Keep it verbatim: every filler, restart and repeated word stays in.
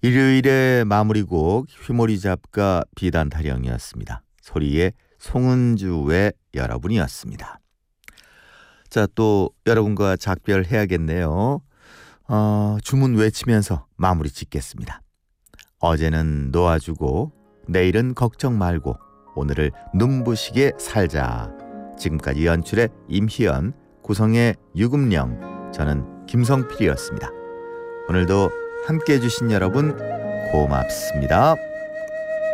일요일의 마무리곡 휘모리 잡가 비단 타령이었습니다. 소리의 송은주의 여러분이었습니다. 자, 또 여러분과 작별해야겠네요. 어, 주문 외치면서 마무리 짓겠습니다. 어제는 놓아주고 내일은 걱정 말고 오늘을 눈부시게 살자. 지금까지 연출의 임희연, 구성의 유금령, 저는 김성필이었습니다. 오늘도 함께해 주신 여러분 고맙습니다.